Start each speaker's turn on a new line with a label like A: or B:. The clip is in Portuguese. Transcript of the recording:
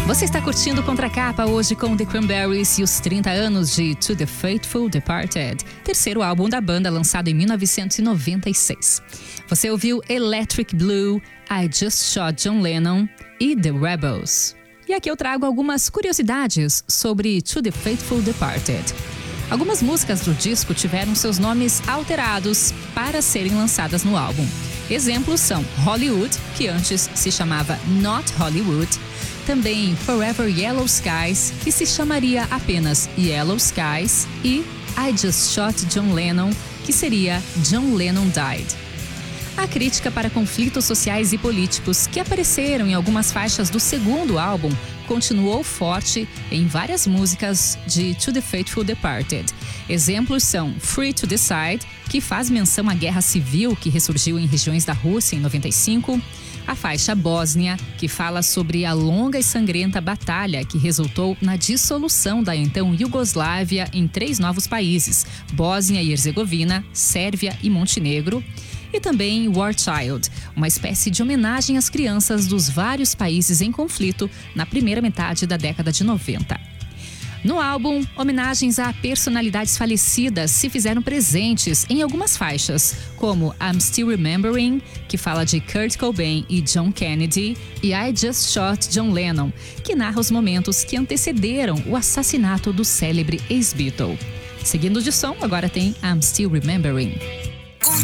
A: Você está curtindo Contracapa hoje com The Cranberries e os 30 anos de To The Faithful Departed, terceiro álbum da banda lançado em 1996. Você ouviu Electric Blue, I Just Shot John Lennon e The Rebels. E aqui eu trago algumas curiosidades sobre To The Faithful Departed. Algumas músicas do disco tiveram seus nomes alterados para serem lançadas no álbum. Exemplos são Hollywood, que antes se chamava Not Hollywood, também Forever Yellow Skies, que se chamaria apenas Yellow Skies, e I Just Shot John Lennon, que seria John Lennon Died. A crítica para conflitos sociais e políticos que apareceram em algumas faixas do segundo álbum continuou forte em várias músicas de To The Faithful Departed. Exemplos são Free to Decide, que faz menção à guerra civil que ressurgiu em regiões da Rússia em 95, a faixa Bósnia, que fala sobre a longa e sangrenta batalha que resultou na dissolução da então Iugoslávia em 3 novos países, Bósnia e Herzegovina, Sérvia e Montenegro, e também War Child, uma espécie de homenagem às crianças dos vários países em conflito na primeira metade da década de 90. No álbum, homenagens a personalidades falecidas se fizeram presentes em algumas faixas, como I'm Still Remembering, que fala de Kurt Cobain e John Kennedy, e I Just Shot John Lennon, que narra os momentos que antecederam o assassinato do célebre ex-Beatle. Seguindo de som, agora tem I'm Still Remembering.